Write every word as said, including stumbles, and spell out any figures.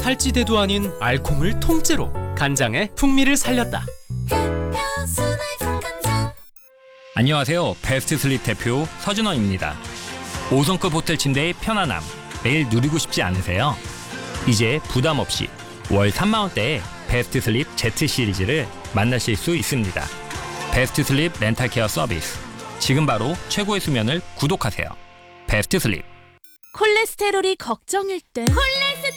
탈지대도 아닌 알콩을 통째로 간장에 풍미를 살렸다. 안녕하세요. 베스트 슬립 대표 서준원입니다. 오 성급 호텔 침대의 편안함 매일 누리고 싶지 않으세요? 이제 부담 없이 월 삼만 원대에 베스트 슬립 Z 시리즈를 만나실 수 있습니다. 베스트 슬립 렌탈 케어 서비스. 지금 바로 최고의 수면을 구독하세요. 베스트 슬립. 콜레스테롤이 걱정일 땐 콜레